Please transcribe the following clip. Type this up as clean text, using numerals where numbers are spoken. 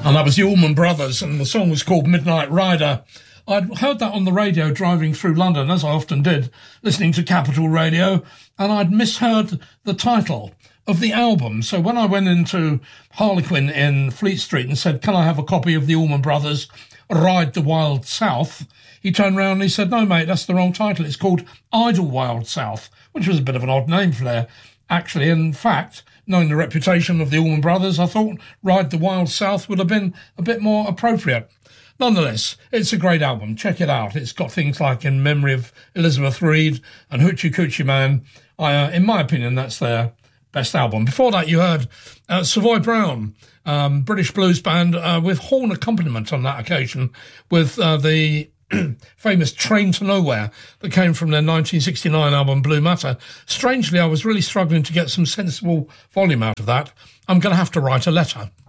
And that was the Allman Brothers, and the song was called Midnight Rider. I'd heard that on the radio driving through London, as I often did, listening to Capital Radio, and I'd misheard the title of the album. So when I went into Harlequin in Fleet Street and said, can I have a copy of the Allman Brothers' Ride the Wild South, he turned round and he said, no, mate, that's the wrong title. It's called Idlewild South, which was a bit of an odd name for there, actually. In fact, knowing the reputation of the Allman Brothers, I thought Ride the Wild South would have been a bit more appropriate. Nonetheless, it's a great album. Check it out. It's got things like In Memory of Elizabeth Reed and Hoochie Coochie Man. In my opinion, that's their best album. Before that, you heard Savoy Brown, British blues band with horn accompaniment on that occasion, with the famous Train to Nowhere that came from their 1969 album Blue Matter. Strangely, I was really struggling to get some sensible volume out of that. I'm going to have to write a letter.